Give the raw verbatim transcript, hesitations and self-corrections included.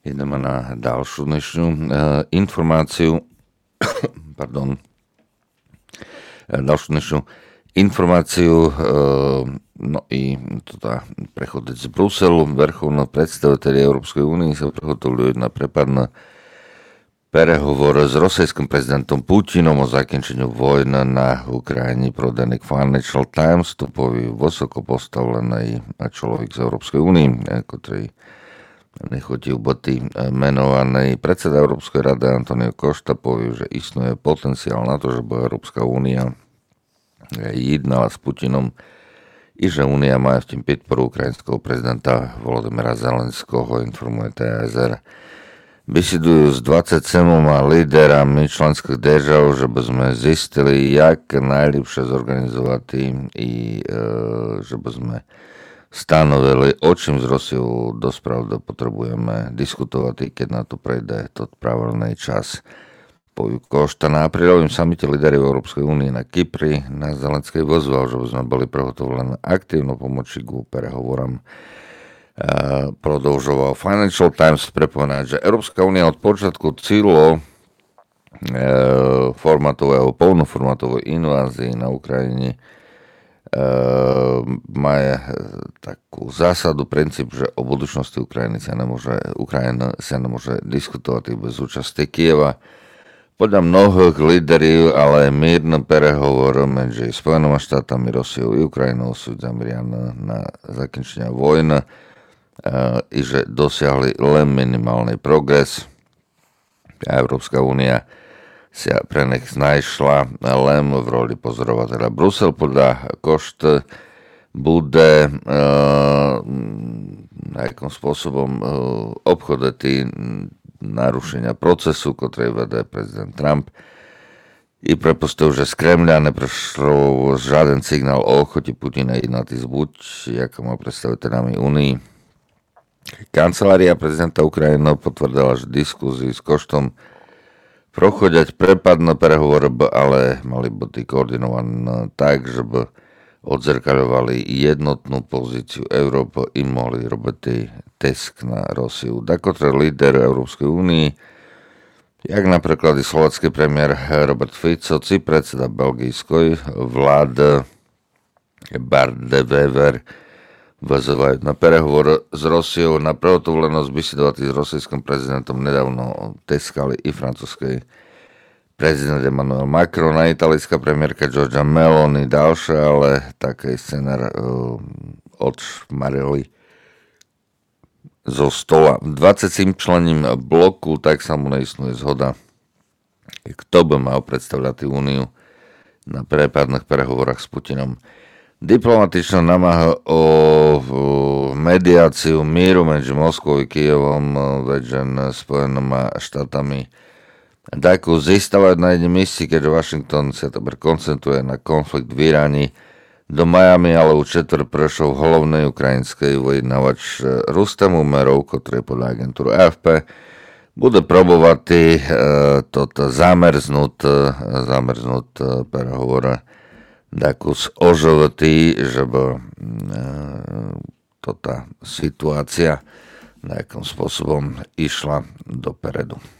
Ideme na ďalšiu dnešnú uh, informáciu. Pardon. Ďalšiu dnešnú informáciu. Uh, no i teda prechodec z Bruselu. Vrcholní predstavitelia Európskej únie sa prehotovili na prepadný prehovor s rosijským prezidentom Putinom o zakončení vojny na Ukrajine. Prodaný Financial Times, to povie vysoko postavený človek z Európskej únie, ktorý nechotil boty menovaný predseda Európskej rady Antonio Costa povie, že istuje potenciál na to, že by Európska únia jednala s Putinom i že únia má v tým podporu ukrajinského prezidenta Volodymyra Zelenského, informuje té es er. Vysidujú s dvadsaťsedmoma líderami členských držav, že by sme zistili, jak najlepšie zorganizovať tým i e, že by sme stanovili, o čím z Rosiou dosť pravda potrebujeme diskutovať, keď na to prejde to pravidelný čas. Pojú Košta na aprílovým samite líderov Európskej únie na Kypri na Zelenskej vozval, že by sme boli prehotovili aktívno pomoci k prehovorom. Uh, prodlžoval Financial Times pripomínať, že Európska únia od počiatku cílo uh, formátového, polnoformátovej invázii na Ukrajine uh, má takú zásadu, princíp, že o budúcnosti Ukrajiny sa nemôže, Ukrajina sa nemôže diskutovať bez účasti Kieva. Podľa mnohých líderov, ale mírny prehovor medzi Spojenými štátami, Rusiou i Ukrajinou sú zameriané na zakončenie vojny. Uh, i že dosiahli len minimálny progres. Európska únia sa pre nich znajšla len v roli pozorovateľa. Brusel podľa Košty bude uh, nejakým spôsobom uh, obchodetý narušenia procesu, ktorý vedie prezident Trump. I prepustil, že z Kremľa neprešlo žiaden signál o ochote Putina jednať buď ako má predstaviteľami únii. Kancelária prezidenta Ukrajiny potvrdila, že diskuzii s Koštom prochoďať prepadné prehovory, ale mali byť koordinované tak, že by odzrkaľovali jednotnú pozíciu Európy i mohli robiť tisk na Rosiu. Dakotre líder Európskej únie, jak napríklad i slovenský premiér Robert Fico, či predseda belgijskej vlády Bart de Wever, vyzývajú na prehovor s Rosiou na prehotovlenosť vysidovať s rosijským prezidentom. Nedávno teskali i francúzsky prezident Emmanuel Macron a italická premiérka Giorgia Meloni ďalšie, ale taký scenár uh, odšmarili zo stola. V dvadsaťsedemčlennom bloku tak sa mu neistuje zhoda, kto by mal predstavľať úniu na prepadných prehovorách s Putinom. Diplomatičná namáha o, o mediáciu míru medzi Moskvou i Kijevom vedžen Spojenými štátami takú zístavať na jednom mieste, keďže Washington sa teber koncentruje na konflikt v Iráne. Do Miami ale u četvrt prešov hlavnej ukrajinskej vyjednávač Rustem Umerov, ktorý podľa agentúry á ef pé bude probovať e, toto zamrznúť zamrznúť prehovore takú oživotí, že by e, tota situácia nejakým spôsobom išla dopredu.